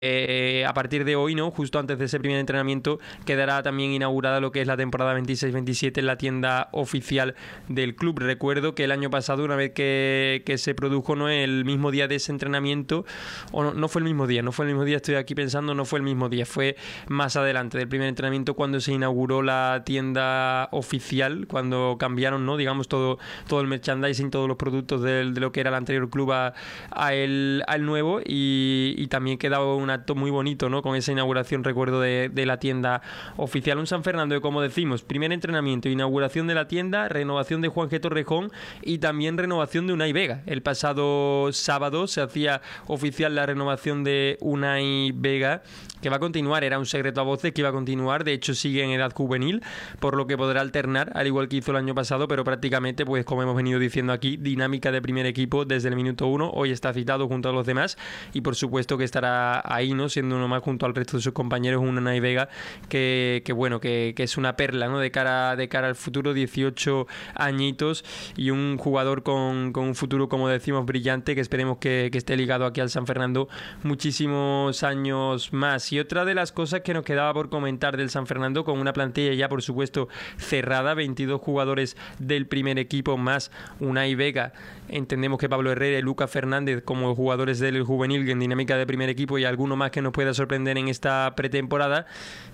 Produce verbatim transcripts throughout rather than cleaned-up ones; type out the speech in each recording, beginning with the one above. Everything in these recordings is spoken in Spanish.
Eh, a partir de hoy, ¿no? Justo antes de ese primer entrenamiento, quedará también inaugurada lo que es la temporada veintiséis veintisiete en la tienda oficial del club. Recuerdo que el año pasado, una vez que, que se produjo, ¿no?, el mismo día de ese entrenamiento, o no, no fue el mismo día, no fue el mismo día, estoy aquí pensando, no fue el mismo día, fue más adelante del primer entrenamiento cuando se inauguró la tienda oficial, cuando cambiaron, ¿no?, digamos, todo, todo el merchandising, todos los productos del, de lo que era el anterior club a, a el, al nuevo, y, y también quedaba una acto muy bonito, ¿no?, con esa inauguración, recuerdo, de, de la tienda oficial. Un San Fernando que, como decimos, primer entrenamiento, inauguración de la tienda, renovación de Juan G. Torrejón y también renovación de Unai Vega. El pasado sábado se hacía oficial la renovación de Unai Vega, que va a continuar, era un secreto a voces que iba a continuar, de hecho sigue en edad juvenil, por lo que podrá alternar, al igual que hizo el año pasado, pero prácticamente, pues como hemos venido diciendo aquí, dinámica de primer equipo desde el minuto uno. Hoy está citado junto a los demás y por supuesto que estará ahí, ¿no?, siendo uno más junto al resto de sus compañeros, un Unai Vega que, que bueno, que, que es una perla, ¿no?, de cara, de cara al futuro, dieciocho añitos y un jugador con, con un futuro, como decimos, brillante, que esperemos que, que esté ligado aquí al San Fernando muchísimos años más. Y otra de las cosas que nos quedaba por comentar del San Fernando, con una plantilla ya por supuesto cerrada, veintidós jugadores del primer equipo más Unai Vega, entendemos que Pablo Herrera y Lucas Fernández como jugadores del juvenil en dinámica de primer equipo, y alguno más que nos pueda sorprender en esta pretemporada,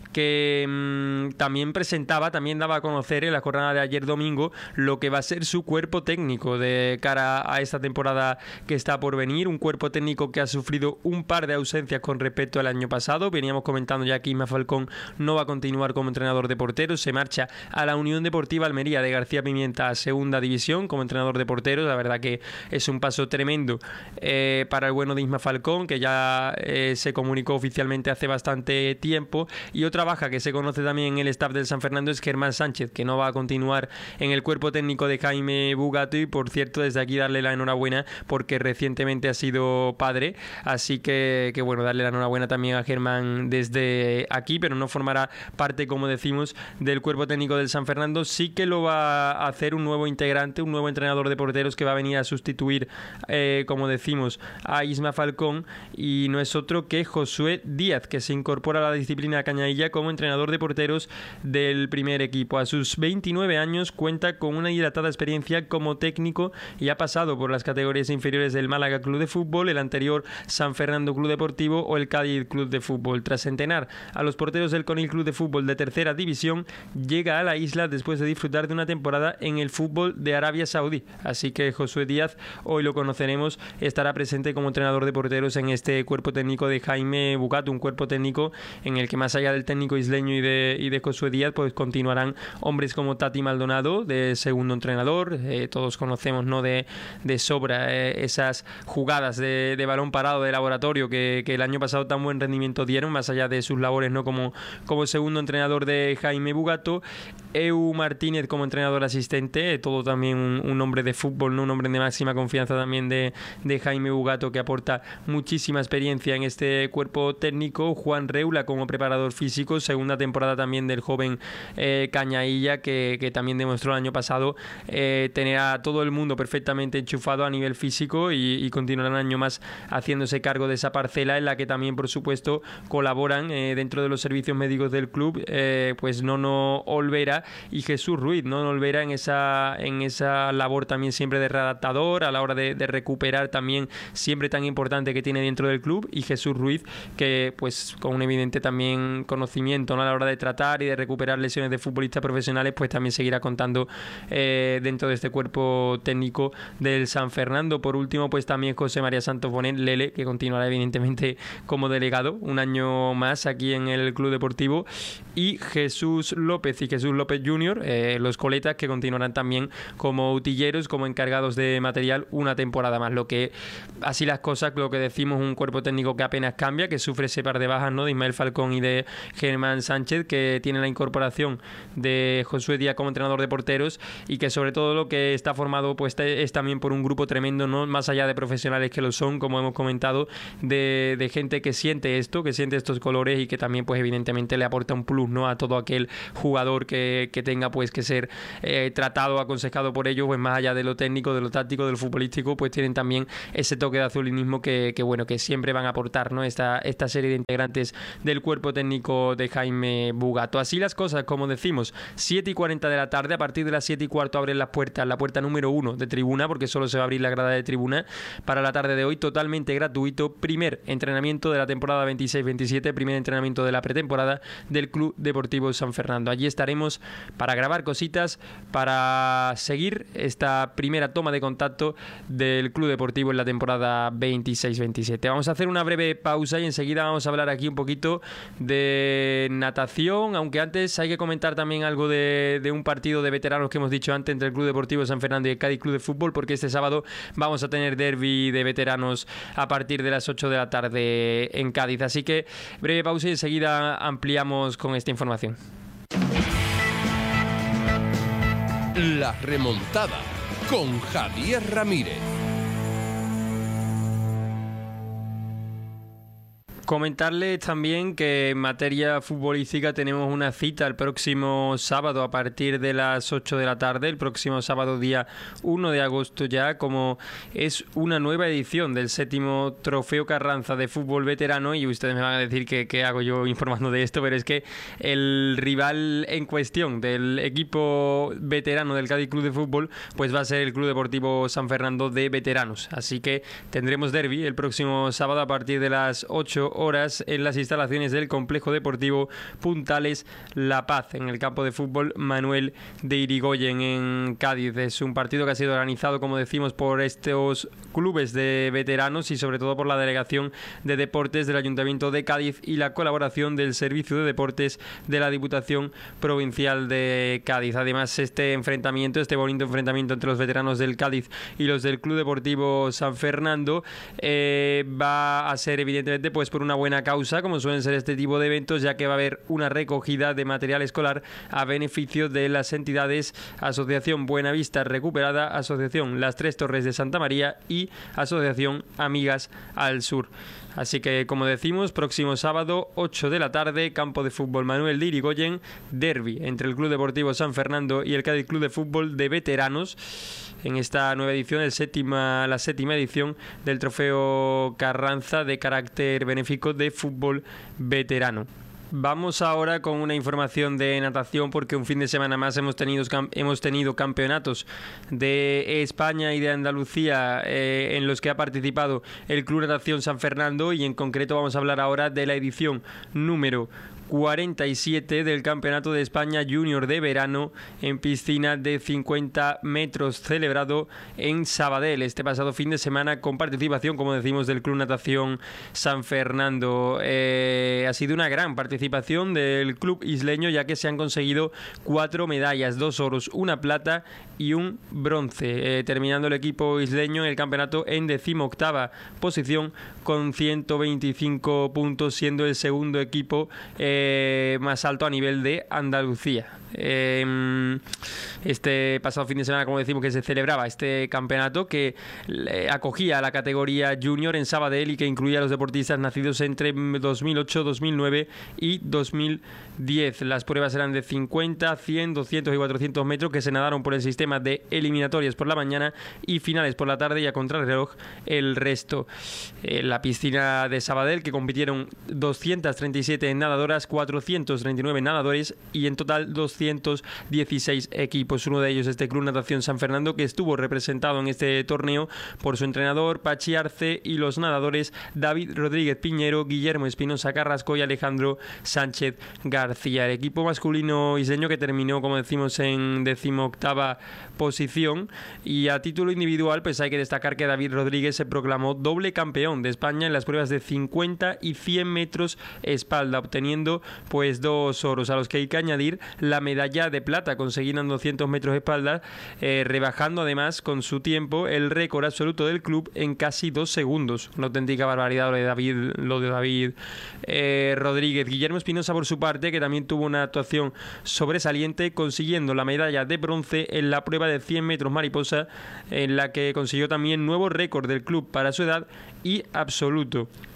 que mmm, también presentaba, también daba a conocer en la jornada de ayer domingo lo que va a ser su cuerpo técnico de cara a esta temporada que está por venir. Un cuerpo técnico que ha sufrido un par de ausencias con respecto al año pasado. Veníamos comentando ya que Isma Falcón no va a continuar como entrenador de porteros, se marcha a la Unión Deportiva Almería de García Pimienta a segunda división como entrenador de porteros. La verdad que es un paso tremendo eh, para el bueno de Isma Falcón, que ya eh, se comunicó oficialmente hace bastante tiempo. Y otra baja que se conoce también en el staff del San Fernando es Germán Sánchez, que no va a continuar en el cuerpo técnico de Jaime Bugato, y por cierto desde aquí darle la enhorabuena porque recientemente ha sido padre, así que, que bueno, darle la enhorabuena también a Germán desde aquí, pero no formará parte, como decimos, del cuerpo técnico del San Fernando. Sí que lo va a hacer un nuevo integrante, un nuevo entrenador de porteros que va a venir a sustituir, eh, como decimos, a Isma Falcón, y no es otro que Josué Díaz, que se incorpora a la disciplina cañailla como entrenador de porteros del primer equipo. A sus veintinueve años cuenta con una dilatada experiencia como técnico y ha pasado por las categorías inferiores del Málaga Club de Fútbol, el anterior San Fernando Club Deportivo o el Cádiz Club de Fútbol. Tras entrenar a los porteros del Conil Club de Fútbol de tercera división, llega a la isla después de disfrutar de una temporada en el fútbol de Arabia Saudí. Así que Josué Díaz, hoy lo conoceremos, estará presente como entrenador de porteros en este cuerpo técnico de Jaime Bugato, un cuerpo técnico en el que, más allá del técnico isleño y de, y de Josué Díaz, pues continuarán hombres como Tati Maldonado de segundo entrenador. Eh, todos conocemos, ¿no?, de, de sobra eh, esas jugadas de, de balón parado de laboratorio que, que el año pasado tan buen rendimiento dieron, más allá de sus labores, ¿no?, como, como segundo entrenador de Jaime Bugato. Eu Martínez como entrenador asistente, eh, todo también un, un hombre de fútbol, ¿no?, un hombre de máxima confianza también de, de Jaime Bugato, que aporta muchísima experiencia en este cuerpo técnico. Juan Reula como preparador físico, segunda temporada también del joven eh, Cañailla, que, que también demostró el año pasado eh, tener a todo el mundo perfectamente enchufado a nivel físico, y, y continuará un año más haciéndose cargo de esa parcela, en la que también por supuesto colaboran eh, dentro de los servicios médicos del club, eh, pues Nono Olvera y Jesús Ruiz. Nono Olvera en esa, en esa labor también siempre de redactador a la hora de, de recuperar, también siempre tan importante que tiene dentro del club, y Jesús Ruiz que pues con un evidente también conocimiento, ¿no?, a la hora de tratar y de recuperar lesiones de futbolistas profesionales, pues también seguirá contando eh, dentro de este cuerpo técnico del San Fernando. Por último, pues también José María Santos Bonet, Lele, que continuará evidentemente como delegado un año más aquí en el Club Deportivo, y Jesús López y Jesús López junior, eh, los coletas, que continuarán también como utilleros, como encargados de material una temporada más. Lo que, así las cosas, lo que decimos, un cuerpo técnico que apenas cambia, que sufre ese par de bajas, ¿no?, de Ismael Falcón y de Germán Sánchez, que tiene la incorporación de Josué Díaz como entrenador de porteros, y que sobre todo lo que está formado pues es también por un grupo tremendo, ¿no?, más allá de profesionales que lo son, como hemos comentado, de, de gente que siente esto, que siente estos colores, y que también pues evidentemente le aporta un plus, ¿no?, a todo aquel jugador que, que tenga pues que ser eh, tratado, aconsejado por ellos, pues más allá de lo técnico, de lo táctico, de lo futbolístico, pues tienen también ese toque de azulinismo que, que bueno, que siempre van a aportar, ¿no?, esta, esta esta serie de integrantes del cuerpo técnico de Jaime Bugato. Así las cosas, como decimos, siete y cuarenta de la tarde, a partir de las siete y cuarto abren las puertas, la puerta número uno de tribuna, porque solo se va a abrir la grada de tribuna para la tarde de hoy, totalmente gratuito, primer entrenamiento de la temporada veintiséis veintisiete, primer entrenamiento de la pretemporada del Club Deportivo San Fernando. Allí estaremos para grabar cositas, para seguir esta primera toma de contacto del Club Deportivo en la temporada veintiséis veintisiete. Vamos a hacer una breve pausa y enseguida vamos a hablar aquí un poquito de natación, aunque antes hay que comentar también algo de, de un partido de veteranos que hemos dicho antes entre el Club Deportivo San Fernando y el Cádiz Club de Fútbol, porque este sábado vamos a tener derbi de veteranos a partir de las ocho de la tarde en Cádiz. Así que breve pausa y enseguida ampliamos con esta información. La remontada con Javier Ramírez. Comentarles también que en materia futbolística tenemos una cita el próximo sábado a partir de las ocho de la tarde, el próximo sábado día uno de agosto ya, como es una nueva edición del séptimo Trofeo Carranza de Fútbol Veterano, y ustedes me van a decir que qué hago yo informando de esto, pero es que el rival en cuestión del equipo veterano del Cádiz Club de Fútbol pues va a ser el Club Deportivo San Fernando de veteranos, así que tendremos derbi el próximo sábado a partir de las ocho horas en las instalaciones del Complejo Deportivo Puntales La Paz, en el campo de fútbol Manuel de Irigoyen en Cádiz. Es un partido que ha sido organizado, como decimos, por estos clubes de veteranos y sobre todo por la Delegación de Deportes del Ayuntamiento de Cádiz y la colaboración del Servicio de Deportes de la Diputación Provincial de Cádiz. Además, este enfrentamiento, este bonito enfrentamiento entre los veteranos del Cádiz y los del Club Deportivo San Fernando eh, va a ser evidentemente pues por una buena causa, como suelen ser este tipo de eventos, ya que va a haber una recogida de material escolar a beneficio de las entidades Asociación Buenavista Recuperada, Asociación Las Tres Torres de Santa María y Asociación Amigas al Sur. Así que, como decimos, próximo sábado, ocho de la tarde, campo de fútbol Manuel de Irigoyen, derbi entre el Club Deportivo San Fernando y el Cádiz Club de Fútbol de veteranos, en esta nueva edición, el séptima, la séptima edición del Trofeo Carranza de carácter benéfico de fútbol veterano. Vamos ahora con una información de natación, porque un fin de semana más hemos tenido, hemos tenido campeonatos de España y de Andalucía eh, en los que ha participado el Club Natación San Fernando, y en concreto vamos a hablar ahora de la edición número cuarenta y siete del Campeonato de España Junior de Verano en piscina de cincuenta metros, celebrado en Sabadell este pasado fin de semana, con participación, como decimos, del Club Natación San Fernando. Eh, ha sido una gran participación del club isleño, ya que se han conseguido cuatro medallas, dos oros, una plata y un bronce, eh, terminando el equipo isleño en el campeonato en decimoctava posición con ciento veinticinco puntos, siendo el segundo equipo eh, más alto a nivel de Andalucía. Eh, este pasado fin de semana, como decimos, que se celebraba este campeonato que eh, acogía a la categoría junior en Sabadell y que incluía a los deportistas nacidos entre dos mil ocho, dos mil nueve y dos mil diez. Las pruebas eran de cincuenta, cien, doscientos y cuatrocientos metros, que se nadaron por el sistema de eliminatorias por la mañana y finales por la tarde, y a contrarreloj el resto. En la piscina de Sabadell, que compitieron doscientas treinta y siete nadadoras, cuatrocientos treinta y nueve nadadores y en total doscientos dieciséis equipos. Uno de ellos, este Club Natación San Fernando, que estuvo representado en este torneo por su entrenador Pachi Arce y los nadadores David Rodríguez Piñero, Guillermo Espinosa Carrasco y Alejandro Sánchez García. El equipo masculino isleño, que terminó, como decimos, en decimoctava posición, y a título individual pues hay que destacar que David Rodríguez se proclamó doble campeón de España en las pruebas de cincuenta y cien metros espalda, obteniendo pues dos oros, a los que hay que añadir la medalla de plata conseguida en doscientos metros espalda, eh, rebajando además con su tiempo el récord absoluto del club en casi dos segundos. Una auténtica barbaridad lo de David, lo de David eh, Rodríguez. Guillermo Espinosa, por su parte, que también tuvo una actuación sobresaliente, consiguiendo la medalla de bronce en la prueba de cien metros mariposa, en la que consiguió también nuevo récord del club para su edad y absoluto.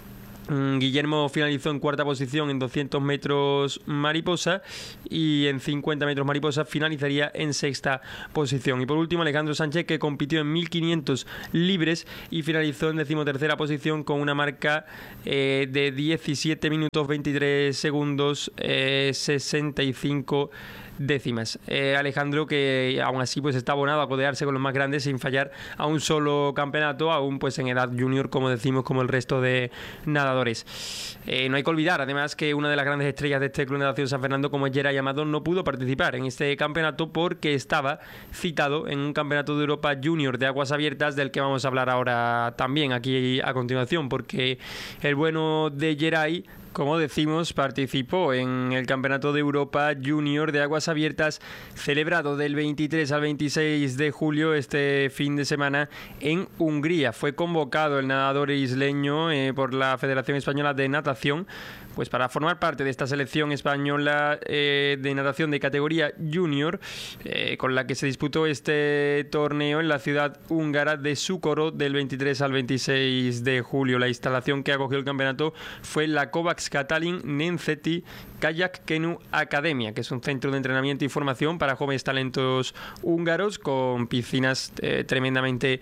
Guillermo finalizó en cuarta posición en doscientos metros mariposa y en cincuenta metros mariposa finalizaría en sexta posición. Y por último, Alejandro Sánchez, que compitió en mil quinientos libres y finalizó en decimotercera posición con una marca eh, de diecisiete minutos veintitrés segundos eh, sesenta y cinco décimas. Eh, Alejandro, que aún así pues está abonado a codearse con los más grandes sin fallar a un solo campeonato, aún pues en edad junior, como decimos, como el resto de nadadores. Eh, no hay que olvidar además que una de las grandes estrellas de este Club de Natación San Fernando, como es Geray Amado, no pudo participar en este campeonato porque estaba citado en un campeonato de Europa junior de aguas abiertas, del que vamos a hablar ahora también aquí a continuación, porque el bueno de Geray, como decimos, participó en el Campeonato de Europa Junior de Aguas Abiertas celebrado del veintitrés al veintiséis de julio este fin de semana en Hungría. Fue convocado el nadador isleño eh, por la Federación Española de Natación, pues para formar parte de esta selección española eh, de natación de categoría junior, eh, con la que se disputó este torneo en la ciudad húngara de Sucoro del veintitrés al veintiséis de julio. La instalación que acogió el campeonato fue la Kovács Katalin Nemzeti Kayak Kenu Academia, que es un centro de entrenamiento y formación para jóvenes talentos húngaros, con piscinas eh, tremendamente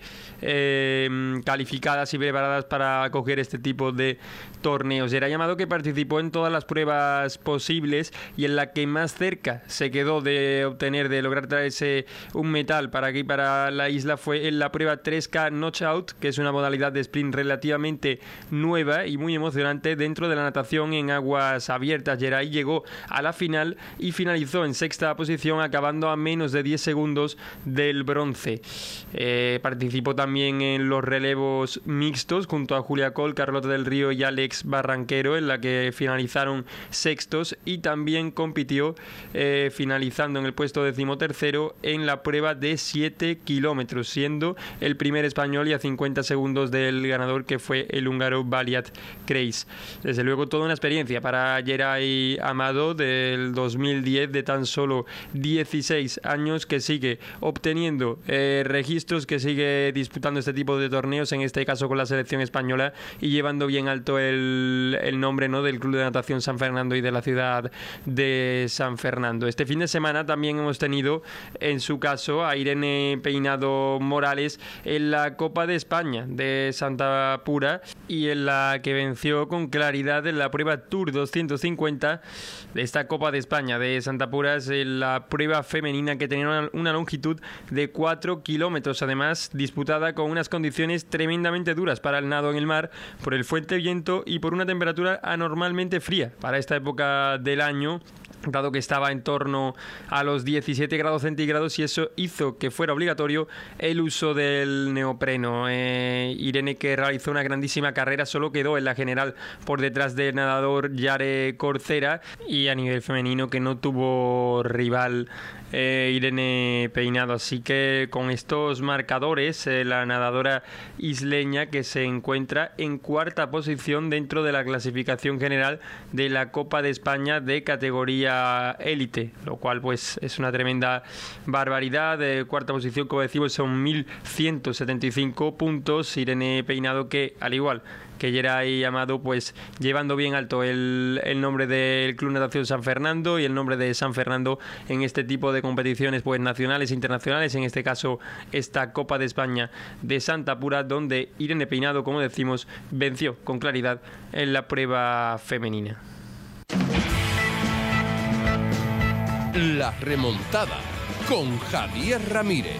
eh, calificadas y preparadas para acoger este tipo de torneos. Era llamado que participó en todas las pruebas posibles y en la que más cerca se quedó de obtener, de lograr traerse un metal para aquí, para la isla, fue en la prueba tres K Knockout, que es una modalidad de sprint relativamente nueva y muy emocionante dentro de la natación en aguas abiertas. Geray llegó a la final y finalizó en sexta posición, acabando a menos de diez segundos del bronce. Eh, participó también en los relevos mixtos junto a Julia Col, Carlota del Río y Alex Barranquero, en la que finalizaron sextos, y también compitió eh, finalizando en el puesto decimotercero en la prueba de siete kilómetros, siendo el primer español y a cincuenta segundos del ganador, que fue el húngaro Valiat Kreis. Desde luego toda una experiencia para Geray Amado, del dos mil diez, de tan solo dieciséis años, que sigue obteniendo eh, registros, que sigue disputando este tipo de torneos, en este caso con la selección española, y llevando bien alto el, el nombre, ¿no?, del Club de Natación San Fernando y de la ciudad de San Fernando. Este fin de semana también hemos tenido en su caso a Irene Peinado Morales en la Copa de España de Santa Pura, y en la que venció con claridad en la prueba Tour doscientos cincuenta de esta Copa de España de Santa Pura. Es la prueba femenina, que tenía una, una longitud de cuatro kilómetros, además disputada con unas condiciones tremendamente duras para el nado en el mar, por el fuerte viento y por una temperatura anormalmente fría para esta época del año, dado que estaba en torno a los diecisiete grados centígrados, y eso hizo que fuera obligatorio el uso del neopreno. Eh, Irene, que realizó una grandísima carrera, solo quedó en la general por detrás del nadador Yare Corcera, y a nivel femenino que no tuvo rival eh, Irene Peinado. Así que con estos marcadores, eh, la nadadora isleña, que se encuentra en cuarta posición dentro de la clasificación general de la Copa de España de categoría élite, lo cual pues es una tremenda barbaridad. De cuarta posición, como decimos, son mil ciento setenta y cinco puntos. Irene Peinado, que al igual que Geray Amado, pues llevando bien alto el, el nombre del Club Natación San Fernando y el nombre de San Fernando en este tipo de competiciones pues nacionales e internacionales, en este caso esta Copa de España de Santa Pura, donde Irene Peinado, como decimos, venció con claridad en la prueba femenina. La remontada con Javier Ramírez.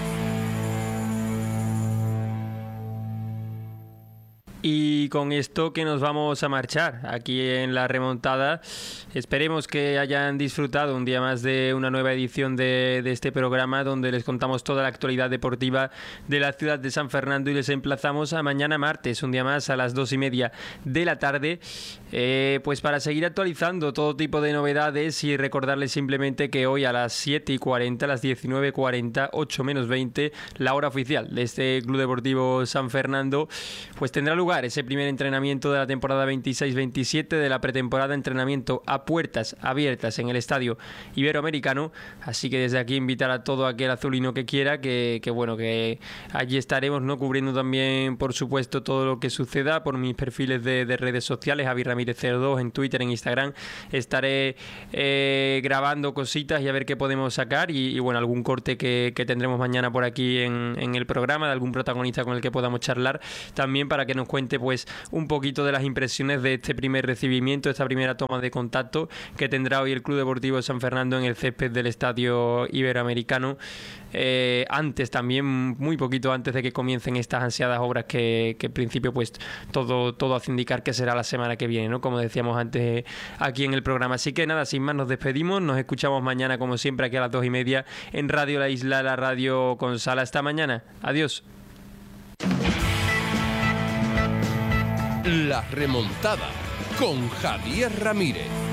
Y con esto que nos vamos a marchar aquí en la remontada. Esperemos que hayan disfrutado un día más de una nueva edición de, de este programa, donde les contamos toda la actualidad deportiva de la ciudad de San Fernando, y les emplazamos a mañana martes, un día más, a las dos y media de la tarde, eh, pues para seguir actualizando todo tipo de novedades, y recordarles simplemente que hoy a las siete y cuarenta, a las diecinueve y cuarenta, ocho menos veinte, la hora oficial de este Club Deportivo San Fernando, pues tendrá lugar lugar ese primer entrenamiento de la temporada veintiséis veintisiete, de la pretemporada, entrenamiento a puertas abiertas en el Estadio Iberoamericano. Así que desde aquí invitar a todo aquel azulino que quiera, que, que bueno, que allí estaremos, ¿no?, cubriendo también, por supuesto, todo lo que suceda por mis perfiles de, de redes sociales, Javi Ramírez cero dos, en Twitter, en Instagram. Estaré eh, grabando cositas y a ver qué podemos sacar y, y bueno, algún corte que, que tendremos mañana por aquí en, en el programa, de algún protagonista con el que podamos charlar, también para que nos cuente pues un poquito de las impresiones de este primer recibimiento, esta primera toma de contacto que tendrá hoy el Club Deportivo San Fernando en el césped del Estadio Iberoamericano. Eh, antes también, muy poquito antes de que comiencen estas ansiadas obras que, que en principio pues todo, todo hace indicar que será la semana que viene, ¿no?, como decíamos antes aquí en el programa. Así que nada, sin más, nos despedimos, nos escuchamos mañana como siempre aquí a las dos y media en Radio La Isla, la radio con sala. Hasta mañana, adiós. La remontada con Javier Ramírez.